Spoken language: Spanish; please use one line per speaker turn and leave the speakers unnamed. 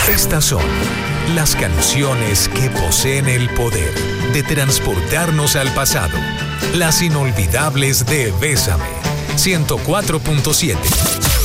Estas son las canciones que poseen el poder de transportarnos al pasado. Las inolvidables de Bésame, 104.7.